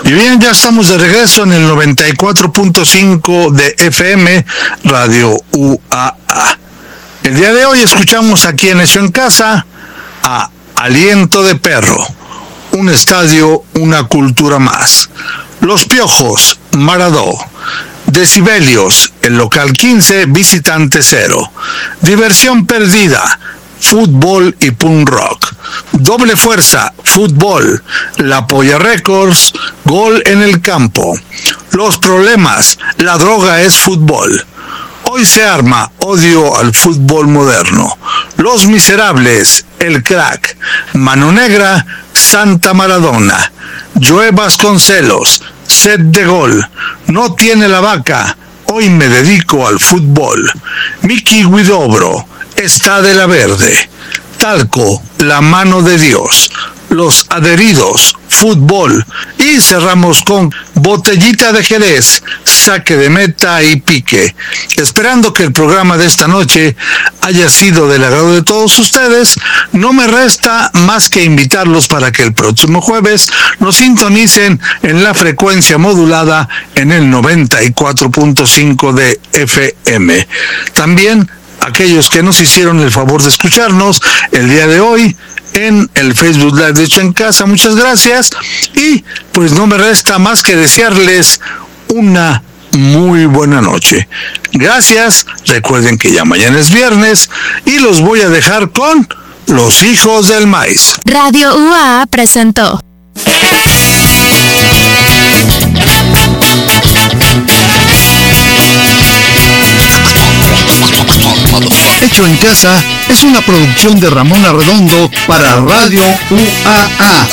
Y bien, ya estamos de regreso en el 94.5 de FM, Radio UAA. El día de hoy escuchamos aquí en Eso en Casa a Aliento de Perro, un estadio, una cultura más. Los Piojos, Maradó. Decibelios, el local 15, visitante 0. Diversión perdida, fútbol y punk rock. Doble fuerza, fútbol. La Polla Records, gol en el campo. Los problemas, la droga es fútbol. Hoy se arma, odio al fútbol moderno. Los Miserables, el crack. Mano Negra, Santa Maradona. Joe Vasconcelos, set de gol. No tiene la vaca, hoy me dedico al fútbol. Miki Huidobro, está de la verde. Talco, la mano de Dios. Los Adheridos, fútbol. Y cerramos con Botellita de Jerez, saque de meta y pique. Esperando que el programa de esta noche haya sido del agrado de todos ustedes, no me resta más que invitarlos para que el próximo jueves nos sintonicen en la frecuencia modulada en el 94.5 de FM. También aquellos que nos hicieron el favor de escucharnos el día de hoy en el Facebook Live de Hecho en Casa, muchas gracias, y pues no me resta más que desearles una muy buena noche. Gracias, recuerden que ya mañana es viernes y los voy a dejar con Los Hijos del Maíz. Radio UAA presentó Hecho en Casa es una producción de Ramón Arredondo para Radio UAA.